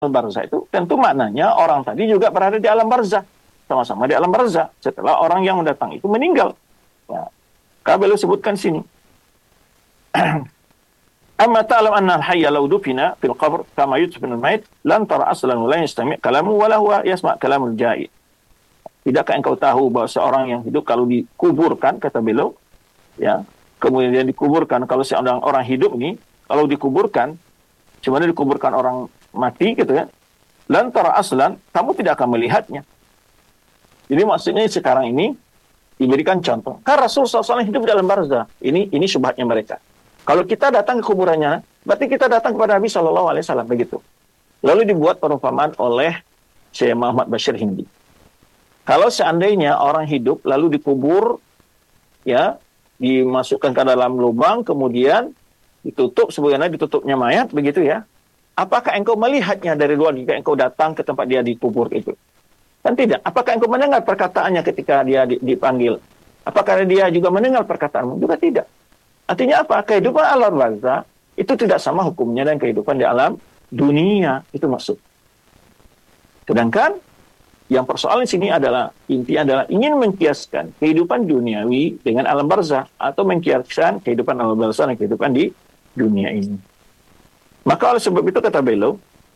barzah itu tentu maknanya orang tadi juga berada di alam barzah, sama-sama di alam barzah setelah orang yang datang itu meninggal. Ya. Beliau sebutkan sini. Amma ta'lam anna al-hayya law dufina fil qabr kama yudfinu al-mayt lan tara aslan wa la yastami' kalamu wa la huwa yasma' kalamul ja'i. Tidakkah engkau tahu bahwa seorang yang hidup kalau dikuburkan, kata beliau, ya, kemudian dikuburkan, kalau seorang orang hidup nih, kalau dikuburkan, cuma dikuburkan orang mati gitu ya, lantara aslan, kamu tidak akan melihatnya. Jadi maksudnya sekarang ini diberikan contoh. Karena Rasulullah SAW hidup dalam barzah. Ini syubhatnya mereka. Kalau kita datang ke kuburannya, berarti kita datang kepada Nabi SAW, begitu. Lalu dibuat perumpamaan oleh Syekh Muhammad Bashir Hindi. Kalau seandainya orang hidup lalu dikubur, ya, dimasukkan ke dalam lubang, kemudian ditutup, sebagaimana ditutupnya mayat, begitu ya. Apakah engkau melihatnya dari luar jika engkau datang ke tempat dia dikubur itu? Kan tidak. Apakah engkau mendengar perkataannya ketika dia dipanggil? Apakah dia juga mendengar perkataanmu? Juga tidak. Artinya apa? Kehidupan alam barzah itu tidak sama hukumnya dengan kehidupan di alam dunia. Itu maksud. Sedangkan yang persoalan sini adalah, intinya adalah ingin mengkiaskan kehidupan duniawi dengan alam barzah, atau mengkiaskan kehidupan alam barzah dan kehidupan di dunia ini. Maka oleh sebab itu kata beliau,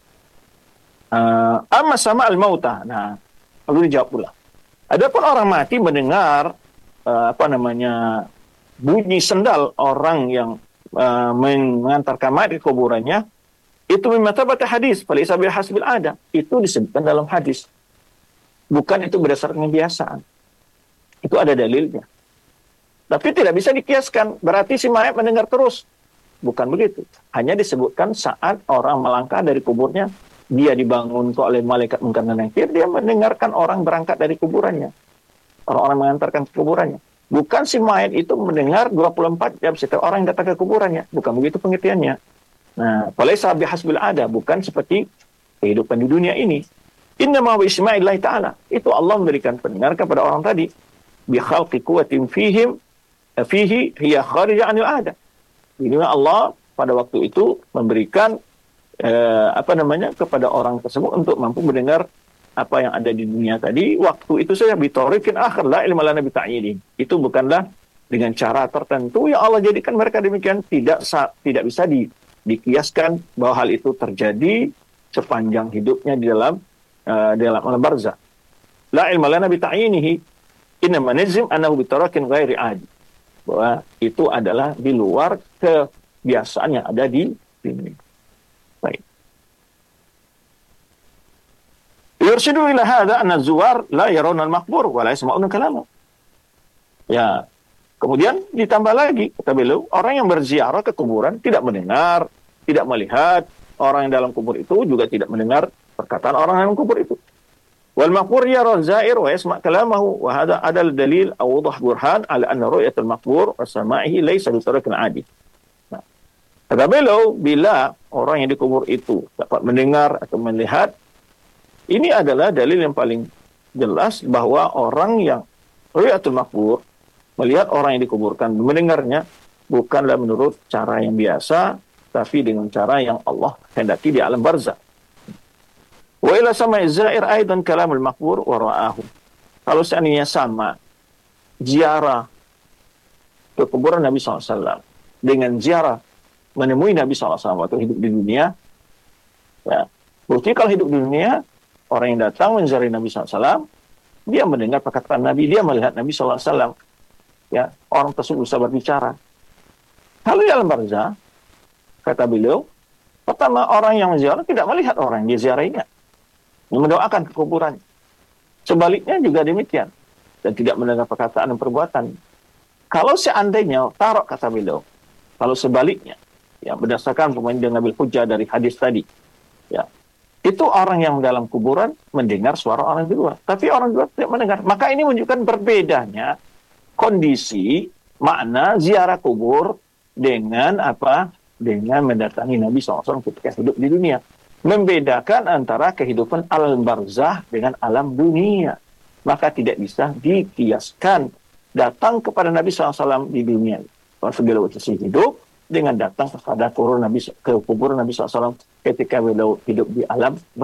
amma sama al-mauta. Nah, lalu dijawab pula. Adapun orang mati mendengar bunyi sendal orang yang mengantarkan mayat ke kuburannya, itu mimatabata hadis, falaysa bil hasbil ada. Itu disebutkan dalam hadis. Bukan itu berdasarkan kebiasaan. Itu ada dalilnya. Tapi tidak bisa dikiaskan. Berarti si mayat mendengar terus. Bukan begitu. Hanya disebutkan saat orang melangkah dari kuburnya, dia dibangun oleh malaikat munkar dan nakir, dia mendengarkan orang berangkat dari kuburannya. Orang-orang mengantarkan ke kuburannya. Bukan si mayat itu mendengar 24 jam setiap orang yang datang ke kuburannya. Bukan begitu pengertiannya. Nah, falaysa bihasbil ada. Bukan seperti kehidupan di dunia ini. Innama wa isma'illahi ta'ala. Itu Allah memberikan pendengar kepada orang tadi. Bi khalqi quwwatin fihi hiya kharija 'anil 'ada. Jadi Allah pada waktu itu memberikan kepada orang tersebut untuk mampu mendengar apa yang ada di dunia tadi. Waktu itu saja bitariqin akhir la ilma lana bita'yidin. Itu bukanlah dengan cara tertentu yang Allah jadikan mereka demikian. Tidak bisa dikiaskan bahwa hal itu terjadi sepanjang hidupnya di dalam alam barzah. La ilma lana bita'yinihi inna manazim annahu bitarakin ghairi adi. Bahwa itu adalah di luar kebiasaan yang ada di sini. Baik. Yurshidu ila hadha anna zuwar la yarawna al-maqbur wa la yasma'una kalama. Ya, kemudian ditambah lagi kata beliau, orang yang berziarah ke kuburan tidak mendengar, tidak melihat, orang yang dalam kubur itu juga tidak mendengar perkataan orang yang kubur itu. Wal maqbur yara zair wa yasma' kalamahu wa hadha adal dalil aw wadah burhan ala anna ru'yatul maqbur wa sama'ihi laysa bi tariqin 'adi. Nah, kata beliau, bila orang yang dikubur itu dapat mendengar atau melihat, ini adalah dalil yang paling jelas bahwa orang yang ru'yatul maqbur, melihat orang yang dikuburkan, mendengarnya bukanlah menurut cara yang biasa, tapi dengan cara yang Allah hendaki di alam barzah. Wa ila sama'i zair aidan kalamul maqbur wa ra'ahu. Kalau seandainya sama ziarah ke kuburan Nabi SAW dengan ziarah menemui Nabi SAW waktu hidup di dunia, ya, bukti kalau hidup di dunia, orang yang datang menziarahi Nabi SAW, dia mendengar perkataan Nabi, dia melihat Nabi SAW, ya, orang tersebut bisa berbicara. Kalau di alam barzah, kata beliau, pertama orang yang ziarah tidak melihat orang yang diziarahinya, mendoakan ke kuburan. Sebaliknya juga demikian, dan tidak mendengar perkataan dan perbuatan. Kalau seandainya taruh, kata beliau, kalau sebaliknya, ya, berdasarkan pemain dengan Nabil Hujjah dari hadis tadi, ya, itu orang yang dalam kuburan mendengar suara orang di luar, tapi orang di luar tidak mendengar. Maka ini menunjukkan berbedanya kondisi makna ziarah kubur dengan apa? Dengan mendatangi Nabi SAW ketika hidup di dunia. Membedakan antara kehidupan alam barzah dengan alam dunia. Maka tidak bisa dikiaskan datang kepada Nabi SAW di dunia. Kalau beliau masih hidup, dengan datang kepada kubur Nabi SAW ketika beliau hidup di alam